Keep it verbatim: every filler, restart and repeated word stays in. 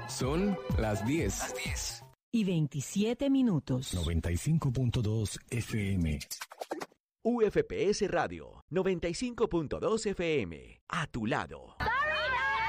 Son las diez. Las diez. Y veintisiete minutos. noventa y cinco punto dos F M. U F P S Radio, noventa y cinco punto dos F M. A tu lado. ¡Florida!